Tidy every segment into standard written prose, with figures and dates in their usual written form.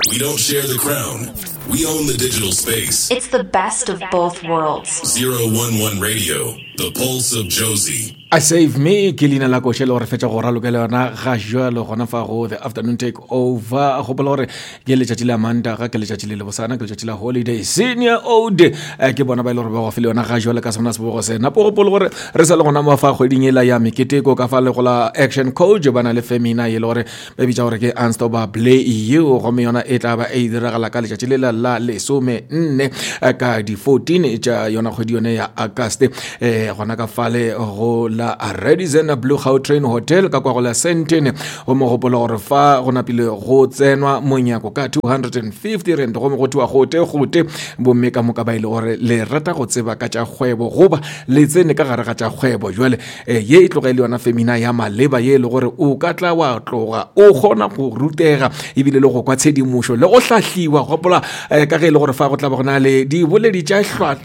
We don't share the crown. We own the digital space. It's the best of both worlds. 011 Radio, the pulse of Josie. I save me ke leina la koshelo re fetša go ralokela yona ga jalo gona fa go the afternoon take over go bola gore ke letšatši la manda ga ke letšatši le lebosana ke letšatši la holiday senior ode ke bona ba ile gore ba go file yona ga jalo ka sona se bo go sena po go polo gore re sa le gona mo fa kgweding ela ya meketeko ka fa le go la action coach bana le femina ile gore ba bitša gore ke unstoppable you go me yona e tla ba e diragala ka letšatši le la lesome nne ka di 14 tša yona kgwedi yone ya August gona ka fale go la Radisson Blue Gautrain Hotel ka kwa go la Sentene go mo gopola gore fa go napile go tsenwa monyako ka 250 rand go mo go twa gote bo meka mo ka ba ile gore le rata go tseba ka tša kgwebo goba le tsene ka gare ga tša kgwebo jwale ye e tlogele yona femina ya maleba ye le gore o ka tla wa tloga o gona go rutega ebile le go kwa tshedimušo le go hlahliwa gopola ka ge le gore fa go tla ba gona le di boledi tša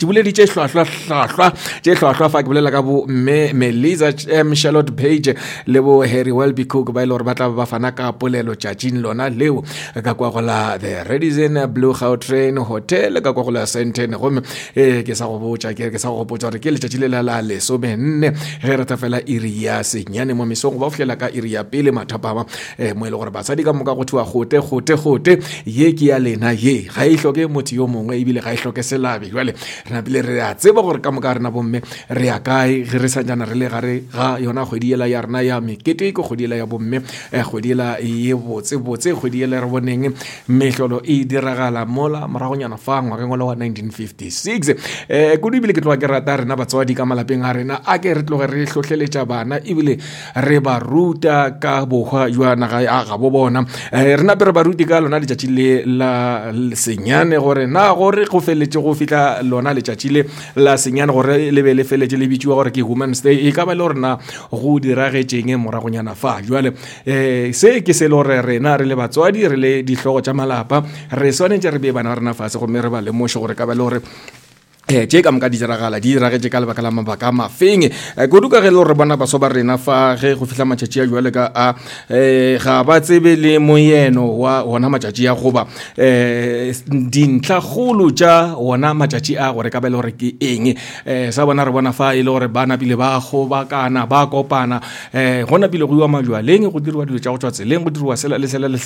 hlwahlwa fa ke bolela ka bo Lisa Charlotte Page le bo Harry Welby Cook ba ile gore ba tla ba fana ka polelo tšatšing lona leo ka kwa go la the Radisson Blue Gautrain Hotel ka kwa go la Sentene gomme ke sa go botša gore ke letšatši le la lesome nne ge re tafela iri ya senyane mo mesong ba fihlela ka iri ya pele mathapama mo ile gore basadi ka moka go thwa gote ye ke ya lena ye ga e hloke motho yo mongwe ebile ga e hloke selabi jwale re napile re a tseba gore ka moka rena bomme re ya kae ge re sa jana re le gare ga yona kgwedi ela ya rena ya meketeko kgwedi ela ya bomme kgwedi ela ye botse kgwedi ela re boneng mehlolo e diragala mola moragonyana fa ngwageng wa 1956 kudu ebile ke tloga ke rata rena batswadi ka malapeng a rena a ke re tloge re hlohleletša bana ebile re ba ruta ka bokgwa jwa naga ya gabo bona rena pe re ba ruti ka lona letšatši le la senyane gore na gore go feletše go fihla lona letšatši le la senyane gore le be le feletše le bitšiwa gore ke Women's Day e ka ba le gore na go diragetšeng moragonyana fa jwale se ke se le gore rena re le batswadi re le dihlogo tša malapa re swanetše re be bana rena fase gomme re ba lemoše gore ka ba le gore tše ka moka di diragetše ka lebaka la mabaka a mafeng kudu ka ge le gore bona baso ba rena fa ge go fihla matšatši a jwale ka a ga ba tsebe le moyeno wa ona matšatši a goba dintlhagolo tša ona matšatši a gore ka ba le gore ke eng sa bona re bona fa e le gore ba napile ba gobakana ba kopana go napile go iwa majwaleng go diriwa dilo tša go tšwa tseleng go diriwa sela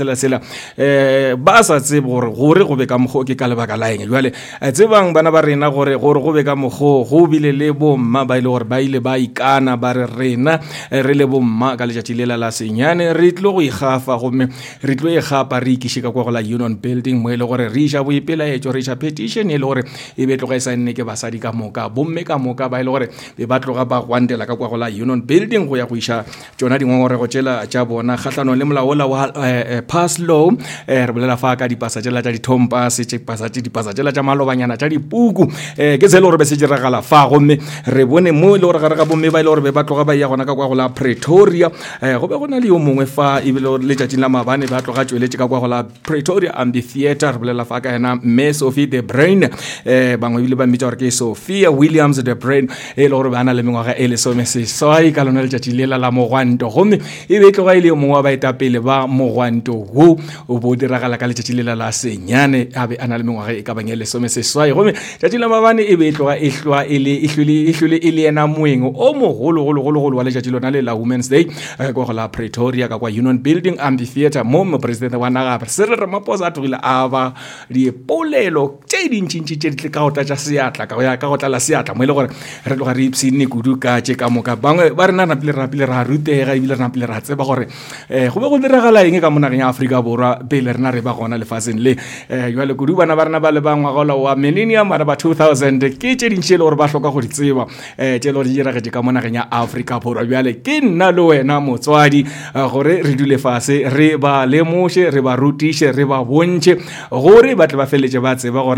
ba sa tsebe gore go be ka mokgo ke ka lebaka la eng jwale tsebang bana ba rena gore go be ka mokgo go bile le bomma ba ile gore ba ile ba ikana ba re rena re le bomma ka letšatši le la senyane re tlo go ikgafa gomme re tlo ikgapa re ikišika kwa go la Union Building mo ile gore re iša boipelaetšo re iša petition e le gore e be tloga e sa nne ke basadi ka moka bomme ka moka ba ile gore be ba tloga ba gwantela ka kwa go la Union Building go ya go iša tšona dingongorego tšela tša bona kgahlano le molaola wa pass law re bolela fa ka dipasa tšela tša dithompas dipasa tšela tša malobanyana tša dipuku ke se le gore be se diragala fa gomme re bone mo le gore gare ga bomme ba ile gore be ba tloga ba ya gona ka kwa go la Pretoria go be gona le yo mongwe fa ebile letšatšing la mabane ba tloga tšweletše ka kwa go la Pretoria Amphitheatre re bolela fa ka yena mme Sophie de Bruin bangwe ebile ba mmitša gore ke Sophia Williams de Bruin e le gore ba na le mengwaga e lesomeseswai ka lona letšatši lela la mogwanto gomme e be tloga e le yo mongwe wa baetapele ba mogwanto wo o bo diragala ka letšatši lela la senyane a be a na le mengwaga e ka bang e lesomeseswai gomme tšatši la mabane e be tloga e hlwa e le ena moeng o mogolo wa letšatši lona le la Women's Day kwa go la Pretoria ka kwa Union Building Amphitheatre mo mopresidente wa naga Cyril Ramaphosa a tlogile a ba dipolelo tše dintšintši tše di ka go tlatša seatla ka go tlala seatla mo e le gore re tloga re ipsene kudu ka tše ka moka bangwe ba rena rapile ra rutega ebile rapile ra tseba gore go be go diragala eng ka mo nageng ya Afrika Borwa pele rena re ba gona lefaseng le jwale kudu bana ba rena ba le bangwagola wa millennium ba 2000 ke tše dintši le gore ba hloka go di tseba tše le gore di diragetše ka mo nageng ya Afrika Borwa bjale ke nna le wena motswadi gore re dule fase re ba lemoše re ba rutiše re ba bontše gore ba tle ba feletše ba tseba gore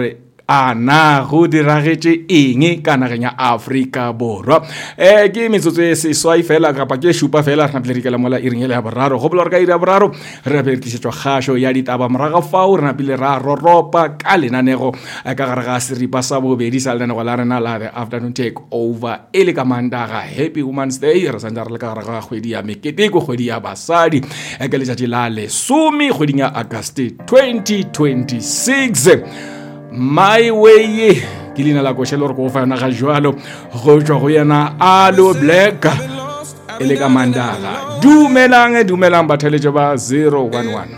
a na go diragetse eng ka nageng ya Afrika Borwa. Ke metsotso e seswai fela kapa ke shupa fela re napile ka mola iring ya boraro go bola re ka ira boraro re be ke setšwa kgasho ya ditaba moraga fao re napile ra roropa ka lenanego ka gare ga seripa sa bobedi sa lenanego la rena la the afternoon take over ele ka Mantaga. Happy Women's Day re santse re le ka gare ga kgwedi ya meketeko, kgwedi ya basadi ke letšatši la lesome kgweding ya Auguste 2026. My way ke lena la košele gore ko fana ga jwalo go tšwa go yena Alo Black ele ka Mantaga. Dumelang batheletše ba 011.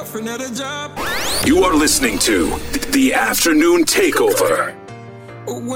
You are listening to the Afternoon Takeover.